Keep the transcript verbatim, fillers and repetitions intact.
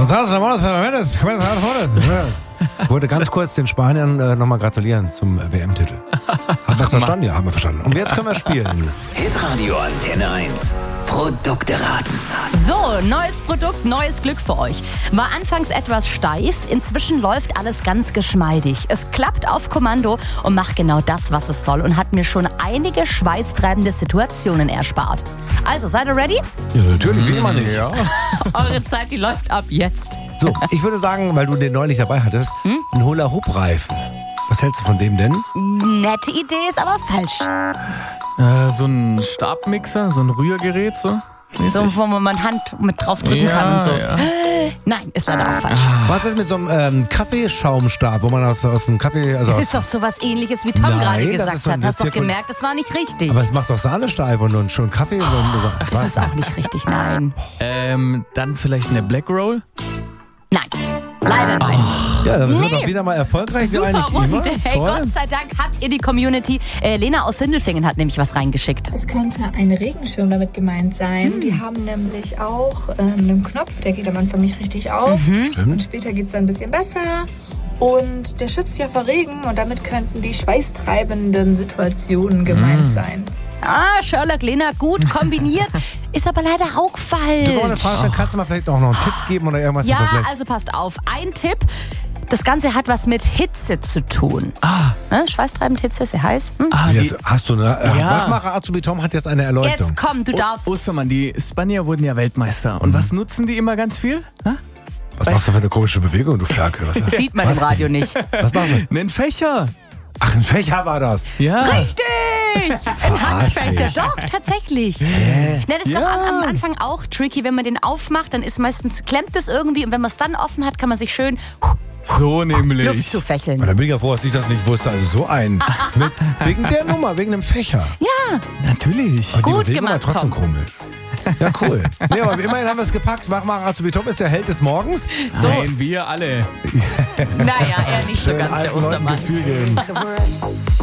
Ich wollte ganz kurz den Spaniern äh, nochmal gratulieren zum W M-Titel. Haben wir verstanden? Ja, haben wir verstanden. Und jetzt können wir spielen. Hitradio Antenne eins. Produkte raten. So, neues Produkt, neues Glück für euch. War anfangs etwas steif, inzwischen läuft alles ganz geschmeidig. Es klappt auf Kommando und macht genau das, was es soll und hat mir schon einige schweißtreibende Situationen erspart. Also, seid ihr ready? Ja, natürlich, wie immer nicht. Ja. Eure Zeit, die läuft ab jetzt. So, ich würde sagen, weil du den neulich dabei hattest, hm? ein Hula-Hoop-Reifen. Was hältst du von dem denn? Nette Idee, ist aber falsch. Äh, so ein Stabmixer, so ein Rührgerät, so. So, wo man Hand mit drauf drücken ja, kann und so. Ja. Nein, ist leider auch falsch. Was ist mit so einem ähm, Kaffeeschaumstab, wo man aus, aus dem Kaffee... Also Es aus ist doch sowas Ähnliches, wie Tom Nein, gerade das gesagt ist so ein hat. Hast doch Zirkel- gemerkt, es war nicht richtig. aber es macht doch Sahnesteif und, und schon Kaffee. Und, Das ist auch nicht richtig, nein. Ähm, dann vielleicht eine Black Roll? Nein, leider nein. ja, dann sind wir Nee. doch wieder mal erfolgreich. wie Super eigentlich Runde. immer. Hey, Toll. Gott sei Dank habt ihr die Community. Äh, Lena aus Sindelfingen hat nämlich was reingeschickt. Es könnte ein Regenschirm damit gemeint sein. Hm. Die haben nämlich auch äh, einen Knopf, der geht am Anfang nicht richtig auf. Mhm. Und später geht es dann ein bisschen besser. Und der schützt ja vor Regen und damit könnten die schweißtreibenden Situationen gemeint sein. Ah, Sherlock, Lena, gut kombiniert. Ist aber leider auch falsch. Du kannst Frage stellen, kannst du mal vielleicht auch noch einen Tipp geben oder irgendwas? Ja, das vielleicht also passt auf. Ein Tipp. Das Ganze hat was mit Hitze zu tun. Ah. Ne? Schweißtreibend Hitze, sehr heiß. Hm? Ah, Jetzt hast du eine äh, Ja. Wachmacher Azubi Tom hat jetzt eine Erleuchtung. Jetzt komm, du darfst. O- Ostermann, die Spanier wurden ja Weltmeister. Und was nutzen die immer ganz viel? Ha? Was machst du für eine komische Bewegung, du Ferkel? Was, Das sieht man im Radio nicht. was machst du? Einen Fächer. Ach, ein Fächer war das. Ja. Richtig! Ein Handfächer. mich. Doch, tatsächlich. Na, das ist Ja. doch am, am Anfang auch tricky, wenn man den aufmacht, dann ist meistens, klemmt es irgendwie und wenn man es dann offen hat, kann man sich schön So nämlich. Luft zufächeln. Und dann bin ich ja froh, dass ich das nicht wusste. Also so ein. Mit, wegen der Nummer, wegen dem Fächer. Ja, Natürlich. Aber die Gut Bewegung war gemacht, trotzdem Tom. komisch. Ja, cool. Nee, aber immerhin haben wir es gepackt. Wachmacher Azubi Tom ist der Held des Morgens. Nein, wir alle. naja, er nicht so Schön ganz, der alten Leuten Ostermann. Gefühl geben.